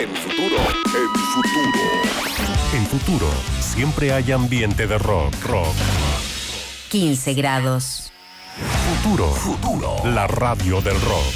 En Futuro, siempre hay ambiente de rock. 15 grados. Futuro, la radio del rock.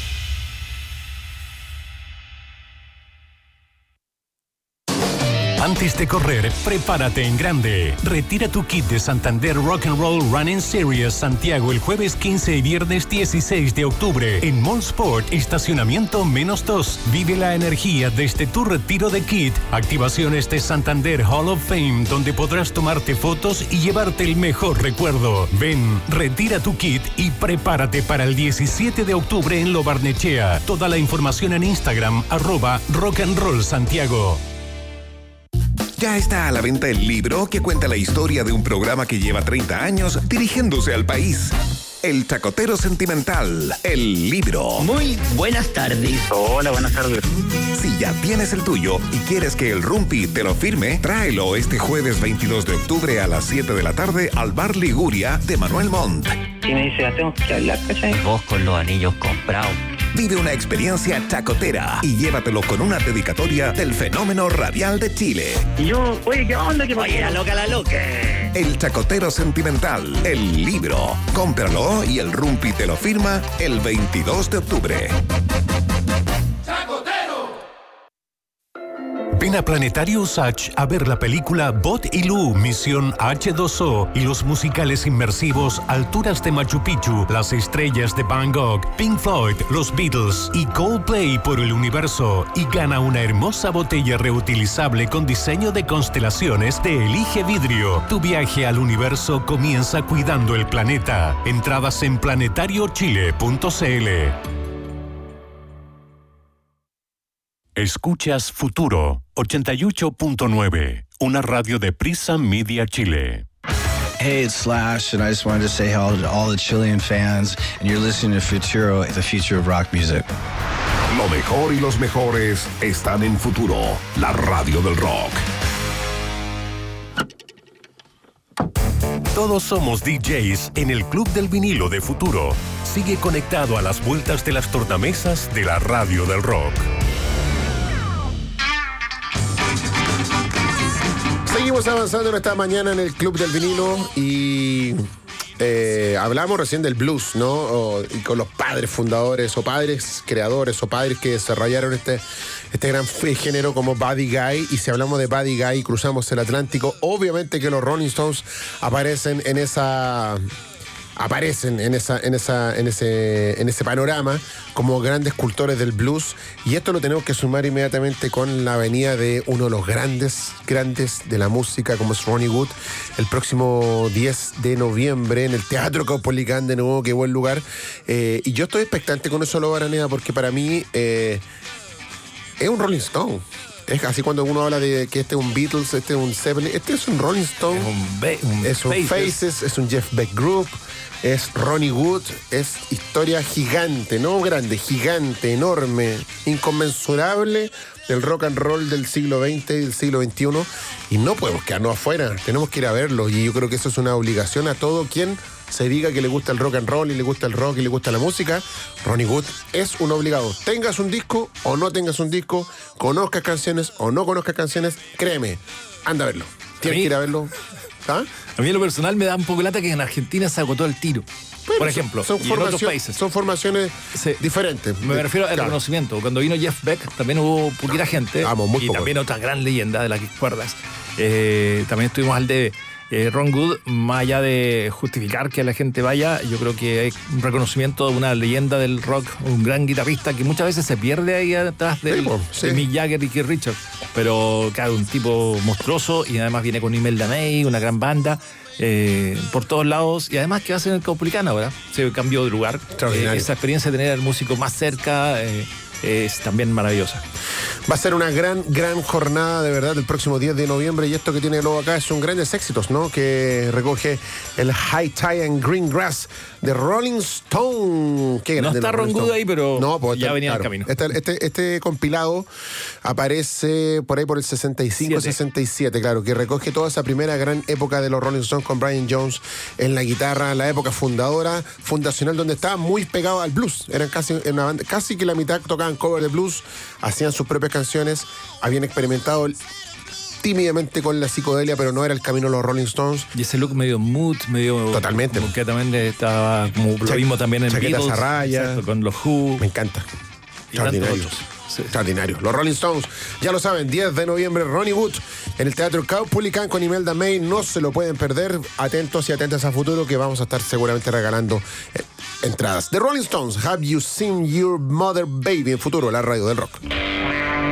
Antes de correr, prepárate en grande. Retira tu kit de Santander Rock and Roll Running Series Santiago el jueves 15 y viernes 16 de octubre en Mall Sport, estacionamiento -2. Vive la energía desde tu retiro de kit. Activaciones de Santander Hall of Fame, donde podrás tomarte fotos y llevarte el mejor recuerdo. Ven, retira tu kit y prepárate para el 17 de octubre en Lo Barnechea. Toda la información en Instagram, @rockandrollsantiago. Ya está a la venta el libro que cuenta la historia de un programa que lleva 30 años dirigiéndose al país. El Chacotero Sentimental, el libro. Muy buenas tardes. Hola, buenas tardes. Si ya tienes el tuyo y quieres que el Rumpi te lo firme, tráelo este jueves 22 de octubre a las 7 de la tarde al Bar Liguria de Manuel Montt. Y me dice, ya tengo que hablar, ¿cachai? Vos con los anillos comprados. Vive una experiencia chacotera y llévatelo con una dedicatoria del fenómeno radial de Chile. Y yo, oye, ¿qué onda? Oye, la loca. El Chacotero Sentimental, el libro. Cómpralo y el Rumpi te lo firma el 22 de octubre. Ven a Planetario Usach a ver la película Bot y Lu, Misión H2O y los musicales inmersivos Alturas de Machu Picchu, Las Estrellas de Van Gogh, Pink Floyd, Los Beatles y Coldplay por el universo y gana una hermosa botella reutilizable con diseño de constelaciones de Elige Vidrio. Tu viaje al universo comienza cuidando el planeta. Entradas en planetariochile.cl. Escuchas Futuro 88.9, una radio de Prisa Media Chile. Hey, it's Slash, and I just wanted to say hello to all the Chilean fans, and you're listening to Futuro, the future of rock music. Lo mejor y los mejores están en Futuro, la radio del rock. Todos somos DJs en el Club del Vinilo de Futuro. Sigue conectado a las vueltas de las tornamesas de la radio del rock. Seguimos avanzando en esta mañana en el Club del Vinilo y hablamos recién del blues, ¿no? Y con los padres fundadores o padres creadores o padres que desarrollaron este gran género como Buddy Guy. Y si hablamos de Buddy Guy y cruzamos el Atlántico, obviamente que los Rolling Stones aparecen en ese panorama como grandes cultores del blues, y esto lo tenemos que sumar inmediatamente con la venida de uno de los grandes de la música como es Ronnie Wood el próximo 10 de noviembre en el Teatro Caupolicán, de nuevo, qué buen lugar, y yo estoy expectante con eso, lo Araneda, porque para mí es un Rolling Stone. Es así cuando uno habla de que este es un Beatles, este es un Seven, este es un Rolling Stone, es un Faces, es un Jeff Beck Group, es Ronnie Wood, es historia gigante, no grande, gigante, enorme, inconmensurable del rock and roll del siglo XX y del siglo XXI, y no podemos quedarnos afuera, tenemos que ir a verlo, y yo creo que eso es una obligación a todo quien se diga que le gusta el rock and roll y le gusta el rock y le gusta la música. Ronnie Wood es un obligado. Tengas un disco o no tengas un disco, conozcas canciones o no conozcas canciones, créeme, anda a verlo. Tienes que ir a verlo. ¿Ah? A mí en lo personal me da un poco lata que en Argentina se agotó el tiro. Bueno, por ejemplo, y en otros países. Son formaciones diferentes. Me refiero al reconocimiento. Cuando vino Jeff Beck también hubo poquita gente. Muy y poco. También otra gran leyenda de la que acuerdas. También estuvimos al debe. Ron Wood, más allá de justificar que la gente vaya, yo creo que hay un reconocimiento de una leyenda del rock, un gran guitarrista que muchas veces se pierde ahí atrás de Mick Jagger y Keith Richards, pero claro, un tipo monstruoso, y además viene con Imelda May, una gran banda por todos lados, y además que va a ser en el Caupolicán ahora, se cambió de lugar. Esa experiencia de tener al músico más cerca es también maravillosa. Va a ser una gran jornada, de verdad, el próximo 10 de noviembre, y esto que tiene luego acá son grandes éxitos, ¿no? Que recoge el High Tide and Green Grass de Rolling Stone. Qué grande. No está Ron Wood ahí, pero ya venía en camino. Este compilado aparece por ahí por el 65-67, claro, que recoge toda esa primera gran época de los Rolling Stones con Brian Jones en la guitarra, la época fundacional, donde estaban muy pegados al blues. Eran casi una banda, casi que la mitad tocaban cover de blues, hacían sus propias canciones, habían experimentado tímidamente con la psicodelia, pero no era el camino de los Rolling Stones. Y ese look medio mood, medio... Totalmente. Como que también estaba, como lo vimos también en chaquetas Beatles. a rayas. Exacto, con los Who. Me encanta. Y tantos Extraordinario. otros. Sí. Extraordinario. Los Rolling Stones, ya lo saben, 10 de noviembre, Ronnie Wood, en el Teatro Caupolicán con Imelda May. No se lo pueden perder. Atentos y atentas a futuro, que vamos a estar seguramente regalando entradas. The Rolling Stones, Have You Seen Your Mother Baby? En futuro, la radio del rock.